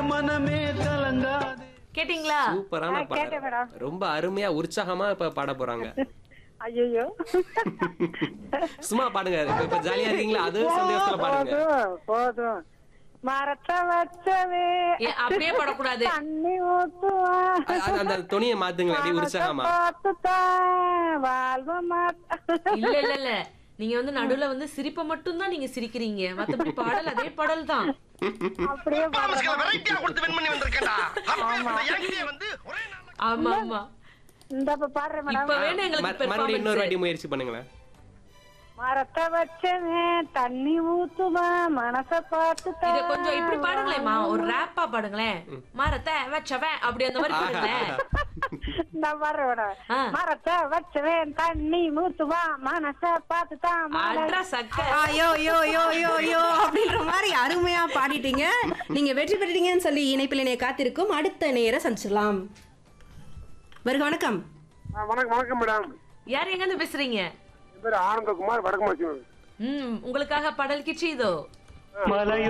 மனமே கலங்காதே. கேட்டீங்களா? சூப்பரான கேட்டேன் பாடல். மேடம். ரொம்ப அருமையா உற்சாகமா இப்ப பாட போறாங்க. ஐயோ சும்மா பாடுங்க. இப்ப ஜாலியா இருக்கீங்களா? அது சந்தோஷத்துல பாடுங்க. போதும் மரத்த வச்சவே அப்படியே பாடக்கூடாது. தண்ணி ஊத்துவான் அந்த துணியை மாத்துங்க அப்படியே உற்சாகமா. வாழ்வ இல்ல இல்ல இல்ல, நீங்க வந்து நடுவுல வந்து சிரிப்பை மட்டும் தான் நீங்க சிரிக்கிறீங்க, மத்தபடி பாடல் அதே பாடல் தான். அப்படியே ஆமா ஆமா, இந்த பாடுறேன் மேடம். இப்ப வேணும் எங்களுக்கு மறுபடியும் இன்னொரு performance. வாட்டி முயற்சி பண்ணுங்களேன். மரத்த வச்சவன் தண்ணி ஊத்துவான் மனச பார்த்துதான். இத கொஞ்சம் இப்படி பாடுங்களேம்மா, ஒரு ரேப்பா பாடுங்களேன். மரத்தை வச்சவன் அப்படி அந்த மாதிரி பாடுங்களேன். நான் பாடுறேன். மரத்த வச்சவன் தண்ணி ஊத்துவான் மனச பார்த்துதான். அட்ரா சக்க. ஐயோ யோ யோ யோ யோ அப்படின்ற மாதிரி அருமையா பாடிட்டீங்க. நீங்க வெற்றி பெற்றீங்கன்னு சொல்லி இணைப்பில் இணைய காத்திருக்கும் அடுத்த நேர சந்திச்சிடலாம். வருக வணக்கம். வணக்கம் வணக்கம் மேடம். யார் எங்க இருந்து பேசுறீங்க? என் பேர் ஆனந்தகுமார், வடக்கு மாசி. உங்களுக்காக பாடல் கிச்சி இதோ. மலையோ